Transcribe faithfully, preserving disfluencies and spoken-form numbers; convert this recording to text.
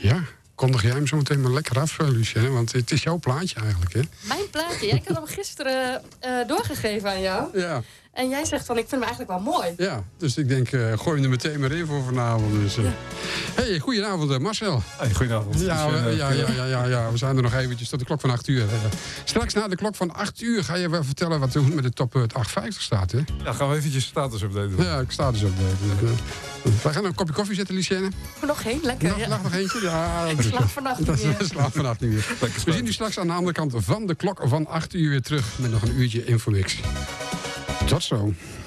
Ja, kondig jij hem zo meteen maar lekker af, Lucienne. Want het is jouw plaatje eigenlijk, hè? Mijn plaatje? Ja, ik had hem gisteren uh, doorgegeven aan jou. Ja. En jij zegt van, ik vind hem eigenlijk wel mooi. Ja, dus ik denk, uh, gooi hem er meteen maar in voor vanavond. Dus, uh. Hey, goedenavond uh, Marcel. Hey, goedenavond. Ja, we, ja, ja, ja, ja, ja, we zijn er nog eventjes tot de klok van acht uur. Uh, straks na de klok van acht uur ga je wel vertellen wat er met de top uh, achthonderdvijftig staat, hè? Ja, gaan we eventjes status updaten. Ja, ik sta dus updaten. Uh, we gaan een kopje koffie zetten, Lucienne. Nog één, lekker. Nog, ja. nog, nog eentje? Ja, ik slaap vannacht niet meer. Ik slaap vannacht niet meer. We zien u straks aan de andere kant van de klok van acht uur weer terug met nog een uurtje Infomix. Tot zo.